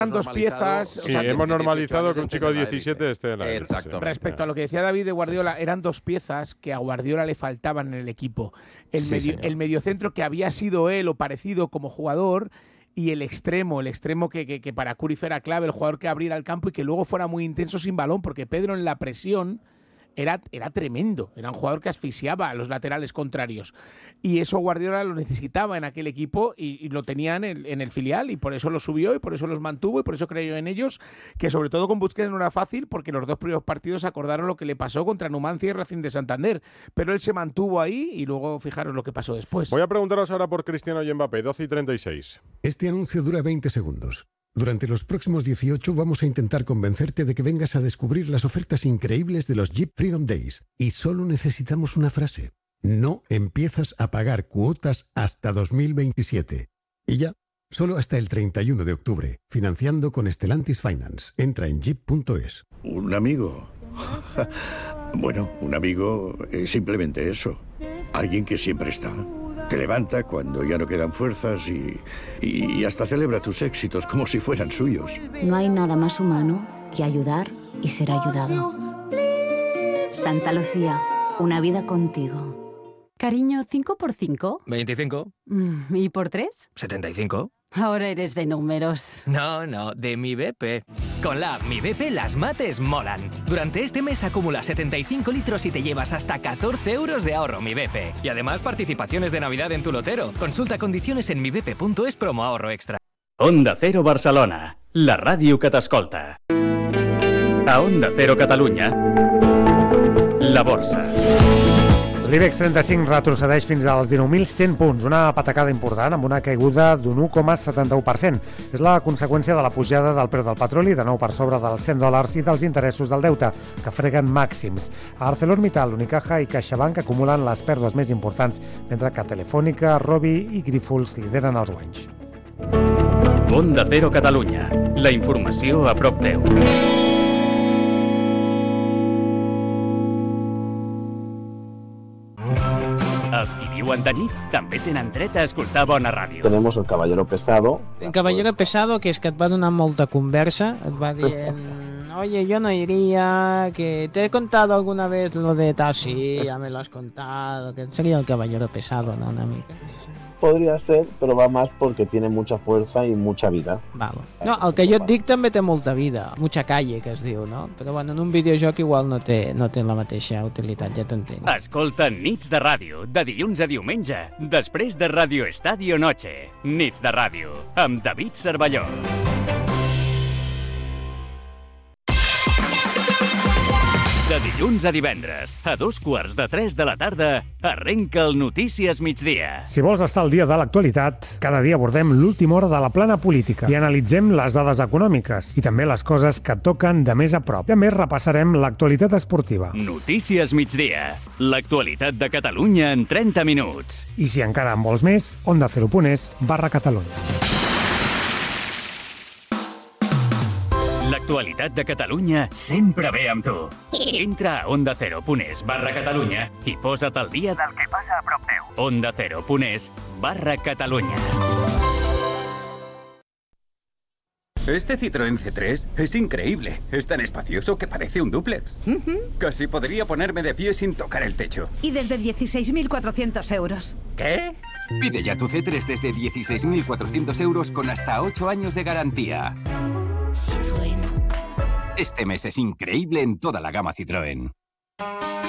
dos piezas. Sí, hemos normalizado que un chico de 17 esté en la élite. Exacto. Respecto a lo que decía David de Guardiola, eran dos piezas que a Guardiola le faltaban en el equipo. El mediocentro que había sido él o parecido como jugador, y el extremo que para Cruyff era clave, el jugador que abriera el campo y que luego fuera muy intenso sin balón, porque Pedro en la presión era tremendo, era un jugador que asfixiaba a los laterales contrarios, y eso Guardiola lo necesitaba en aquel equipo y lo tenía en el filial, y por eso lo subió y por eso los mantuvo y por eso creyó en ellos, que sobre todo con Busquets no era fácil, porque los dos primeros partidos acordaron lo que le pasó contra Numancia y Racing de Santander, pero él se mantuvo ahí y luego fijaros lo que pasó después. Voy a preguntaros ahora por Cristiano y Mbappé, 12:36. Este anuncio dura 20 segundos. Durante los próximos 18 vamos a intentar convencerte de que vengas a descubrir las ofertas increíbles de los Jeep Freedom Days. Y solo necesitamos una frase. No empiezas a pagar cuotas hasta 2027. Y ya, solo hasta el 31 de octubre. Financiando con Stellantis Finance. Entra en jeep.es. ¿Un amigo? Bueno, un amigo es simplemente eso. Alguien que siempre está. Te levanta cuando ya no quedan fuerzas y hasta celebra tus éxitos como si fueran suyos. No hay nada más humano que ayudar y ser ayudado. Santa Lucía, una vida contigo. Cariño, ¿5 por 5? 25. ¿Y por 3? 75. Ahora eres de números. No, de Mi BP. Con la app Mi BP las mates molan. Durante este mes acumula 75 litros y te llevas hasta 14 euros de ahorro Mi BP. Y además participaciones de Navidad en tu lotero. Consulta condiciones en mibp.es promo ahorro extra. Onda Cero Barcelona, la ràdio que t'escolta. A Onda Cero Catalunya, la borsa. L'IBEX 35 retrocedeix fins als 19.100 punts, una patacada important amb una caiguda d'un 1,71%. És la conseqüència de la pujada del preu del petroli, de nou per sobre dels $100 i dels interessos del deute, que freguen màxims. A ArcelorMittal, Unicaja i CaixaBank acumulen les pèrdues més importants, mentre que Telefònica, Robi i Grífols lideren els guanys. Onda Cero Catalunya, la informació a prop teu. Els qui viuen de nit també tenen dret a escoltar bona ràdio. Tenemos el Caballero Pesado. El Caballero Pesado, que és que et va donar molta conversa, et va dient, oye, yo no iría, que te he contado alguna vez lo de tal, sí, ya me lo has contado, que sería el Caballero Pesado, ¿no? Una mica. Podria ser, però va més perquè tiene mucha fuerza y mucha vida. Val. No, el que jo et dic també té molta vida, mucha calle, que es diu, no? Però bueno, en un videojoc igual no té la mateixa utilitat, ja t'entenc. Escolta Nits de Ràdio, de dilluns a diumenge, després de Radio Estadio Noche. Nits de Ràdio, amb David Cervelló. De dilluns a divendres, a 2:45 de la tarda, arrenca el Notícies Migdia. Si vols estar al dia de l'actualitat, cada dia abordem l'última hora de la plana política i analitzem les dades econòmiques i també les coses que toquen de més a prop. També repassarem l'actualitat esportiva. Notícies Migdia, l'actualitat de Catalunya en 30 minuts. I si encara en vols més, ondacero.es/Catalunya. L'actualitat de Catalunya sempre ve amb tu. Entra a ondacero.es/Catalunya i posa't al dia del que passa a prop teu. ondacero.es/Catalunya. Este Citroën C3 es increíble. Es tan espacioso que parece un dúplex. Casi podría ponerme de pie sin tocar el techo. Y desde 16.400 euros. ¿Qué? Pide ya tu C3 desde 16.400 euros con hasta 8 años de garantía. Citroën. Este mes es increíble en toda la gama Citroën.